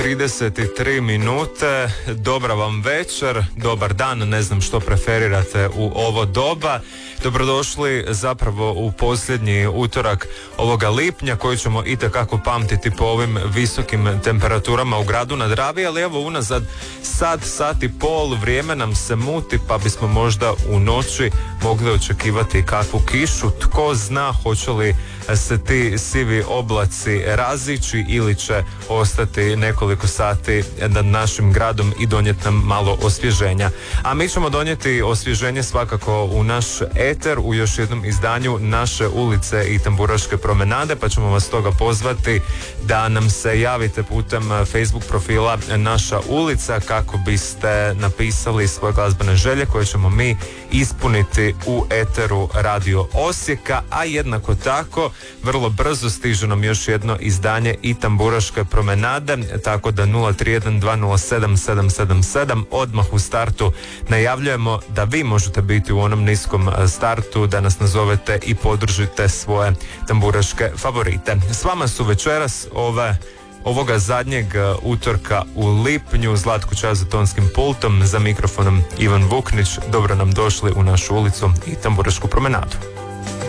33 minute, dobra vam večer, dobar dan, ne znam što preferirate u ovo doba. Dobrodošli zapravo u posljednji utorak ovoga lipnja koji ćemo itekako pamtiti po ovim visokim temperaturama u gradu na Dravi, ali evo unazad sat i pol vrijeme nam se muti pa bismo možda u noći mogli očekivati kakvu kišu. Tko zna hoće li se ti sivi oblaci razići ili će ostati nekoliko sati nad našim gradom i donijeti nam malo osvježenja. A mi ćemo donijeti osvježenje svakako u naš eter u još jednom izdanju naše ulice i Tamburaške promenade, pa ćemo vas toga pozvati da nam se javite putem Facebook profila Naša ulica kako biste napisali svoje glazbene želje koje ćemo mi ispuniti u eteru Radio Osijeka, a jednako tako vrlo brzo stiže nam još jedno izdanje i Tamburaške promenade, tako da 031-207-777 odmah u startu najavljujemo da vi možete biti u onom niskom startu, da nas nazovete i podržite svoje tamburaške favorite. S vama su večeras ovoga zadnjeg utorka u lipnju Zlatko Čas za tonskim pultom, za mikrofonom Ivan Vuknić. Dobro nam došli u našu ulicu i Tamburašku promenadu.